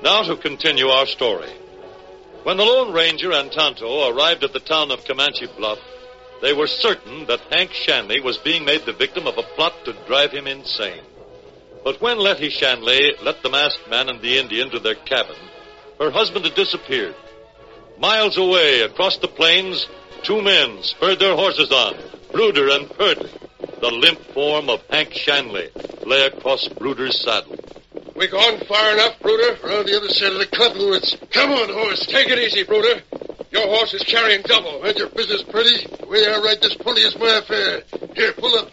Now to continue our story. When the Lone Ranger and Tonto arrived at the town of Comanche Bluff, they were certain that Hank Shanley was being made the victim of a plot to drive him insane. But when Letty Shanley let the masked man and the Indian to their cabin, her husband had disappeared. Miles away, across the plains, two men spurred their horses on, Bruder and Purdy. The limp form of Hank Shanley lay across Bruder's saddle. We gone far enough, Bruder? We're on the other side of the cottonwoods. Come on, horse. Take it easy, Bruder. Your horse is carrying double. Mind your business, Purdy. The way I ride this pony is my affair. Here, pull up.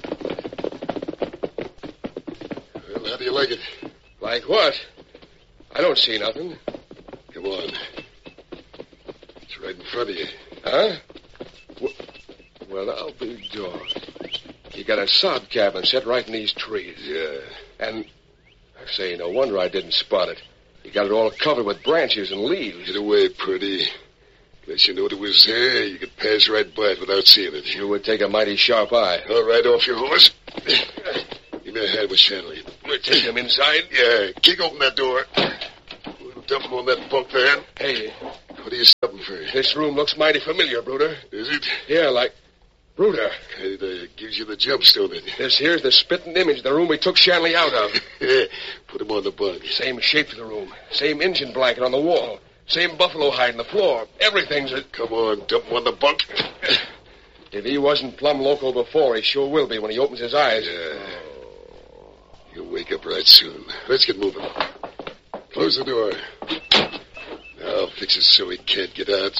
Well, how do you like it? Like what? I don't see nothing. Come on. It's right in front of you. Huh? Well, I'll be dogged. You got a sod cabin set right in these trees. Yeah. And, I say, no wonder I didn't spot it. You got it all covered with branches and leaves. Get away, Purdy. Unless you knew it was there, you could pass right by it without seeing it. You would take a mighty sharp eye. All right, off your horse. Give me a hand with Shanley. We'll take him inside. Yeah, kick open that door. We'll dump him on that bunk there. Hey. What are you stopping for? This room looks mighty familiar, Bruder. Is it? Yeah, like... Bruder. It gives you the jumps, don't it? This here's the spitting image of the room we took Shanley out of. Put him on the bunk. Same shape to the room. Same Injun blanket on the wall. Same buffalo hide on the floor. Everything's... Come on, dump him on the bunk. If he wasn't plumb local before, he sure will be when he opens his eyes. Yeah. You'll wake up right soon. Let's get moving. Close the door. I'll fix it so he can't get out.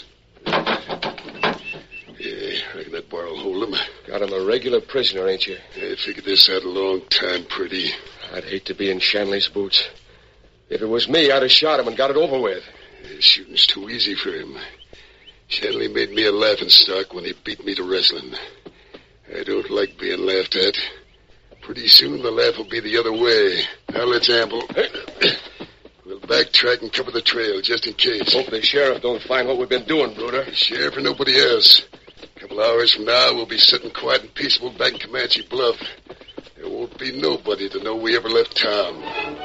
Yeah, I reckon that bar will hold him. Got him a regular prisoner, ain't you? I figured this out a long time, Purdy. I'd hate to be in Shanley's boots. If it was me, I'd have shot him and got it over with. Shooting's too easy for him. Shanley made me a laughingstock when he beat me to wrestling. I don't like being laughed at. Pretty soon the laugh will be the other way. Now let's amble. We'll backtrack and cover the trail just in case. Hope the sheriff don't find what we've been doing, Bruder. The sheriff or nobody else. A couple hours from now, we'll be sitting quiet and peaceful back in Comanche Bluff. There won't be nobody to know we ever left town.